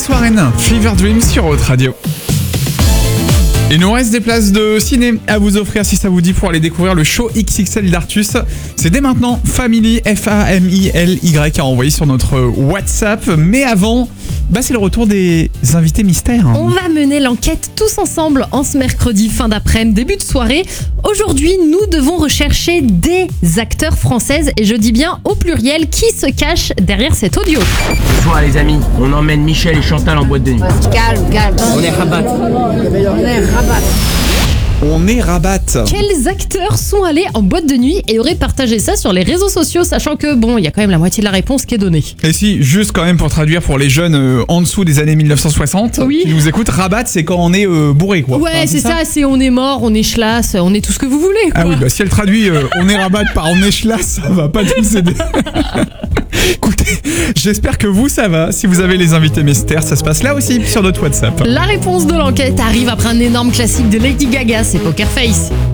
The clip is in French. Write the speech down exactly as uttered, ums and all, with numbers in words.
Chris Warren, Fever Dream sur Haute Radio. Il nous reste des places de ciné à vous offrir si ça vous dit pour aller découvrir le show X X L d'Artus. C'est dès maintenant Family, F A M I L Y à envoyer sur notre WhatsApp. Mais avant, bah c'est le retour des invités mystères. On va mener l'enquête tous ensemble en ce mercredi fin d'après-midi, début de soirée. Aujourd'hui, nous devons rechercher des acteurs françaises, et je dis bien au pluriel, qui se cachent derrière cet audio. Ce soir les amis, on emmène Michel et Chantal en boîte de nuit. Calme, calme. On est rabat. On est rabat. On est rabat. Quels acteurs sont allés en boîte de nuit et auraient partagé ça sur les réseaux sociaux, sachant que bon, il y a quand même la moitié de la réponse qui est donnée. Et si, juste quand même pour traduire pour les jeunes euh, en dessous des années mille neuf cent soixante, Oui. qui nous écoutent, rabat c'est quand on est euh, bourré quoi. Ouais, Enfin, c'est ça, c'est on est mort, on est chlasse, on est tout ce que vous voulez, quoi. Ah oui, bah si elle traduit euh, on est rabat par on est chlasse, ça va pas nous aider. Écoutez, j'espère que vous ça va. Si vous avez les invités mystères, ça se passe là aussi sur notre WhatsApp. La réponse de l'enquête arrive après un énorme classique de Lady Gaga, c'est Poker Face.